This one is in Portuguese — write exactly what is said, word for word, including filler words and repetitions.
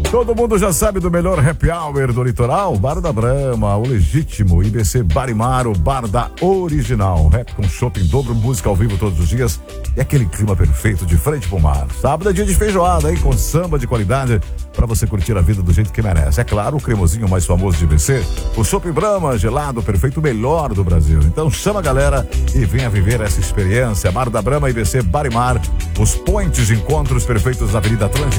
Todo mundo já sabe do melhor happy hour do litoral, Bar da Brama, o legítimo, I B C Bar e Mar, o bar da original. Rap com shopping dobro, música ao vivo todos os dias e aquele clima perfeito de frente pro mar. Sábado é dia de feijoada, hein? Com samba de qualidade pra você curtir a vida do jeito que merece. É claro, o cremosinho mais famoso de I B C, o Chopp Brahma, gelado, perfeito, o melhor do Brasil. Então chama a galera e venha viver essa experiência. Bar da Brama, I B C Bar e Mar, os pontos de encontros perfeitos da Avenida Atlântica.